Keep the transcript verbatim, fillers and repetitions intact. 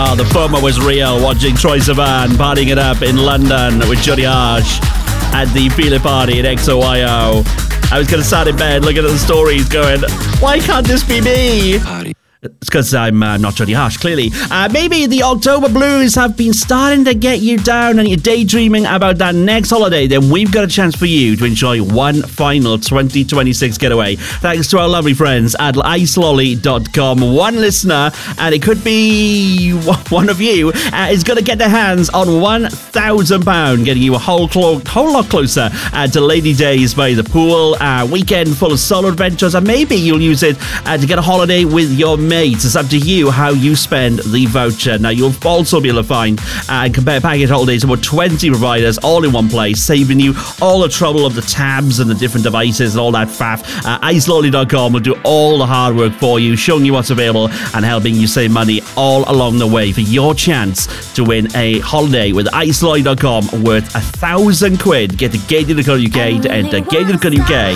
Oh, the FOMO was real watching Troye Sivan partying it up in London with Johnny Harsh at the Feel It Party at X O Y O. I was going to sat in bed looking at the stories going, why can't this be me? Party. It's because I'm uh, not Johnny Harsh, clearly. Uh, maybe the October blues have been starting to get you down and you're daydreaming about that next holiday. Then we've got a chance for you to enjoy one final twenty twenty-six getaway. Thanks to our lovely friends at ice lolly dot com. One listener, and it could be one of you, uh, is going to get their hands on one thousand pounds, getting you a whole, clo- whole lot closer uh, to Lady Days by the pool, uh, weekend full of solo adventures, and maybe you'll use it uh, to get a holiday with your mates. It's up to you how you spend the voucher. Now, you'll also be able to find uh, and compare package holidays about twenty providers all in one place, saving you all the trouble of the tabs and the different devices and all that faff. Uh, ice lolly dot com will do all the hard work for you, showing you what's available and helping you save money all along the way for your chance to win a holiday with ice lolly dot com worth a thousand quid. Get to gate dot co dot uk to enter gate dot co dot uk